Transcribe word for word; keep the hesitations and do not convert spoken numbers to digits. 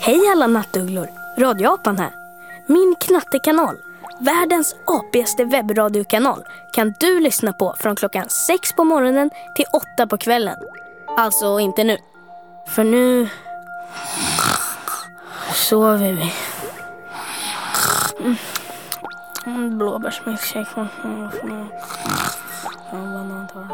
Hej alla nattugglor, Radioapan här. Min knattekanal, världens apigaste webbradiokanal, kan du lyssna på från klockan sex på morgonen till åtta på kvällen. Alltså inte nu, för nu sover vi. Mm. Blåbärsmilkshake.